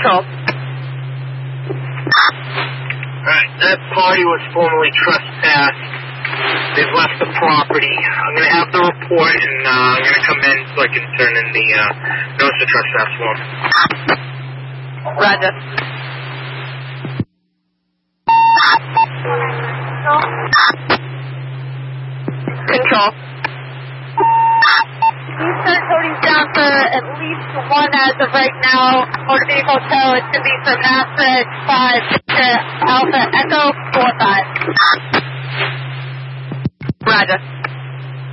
Control. Alright, that party was formerly trespassed. They've left the property. I'm going to have the report, and I'm going to come in so I can turn in the notice of trespass form. Roger. Control. These sent Cody's down for at least one as of right now. Motor vehicle tow, it should be from Maverick 5 to Alpha Echo 45. Roger.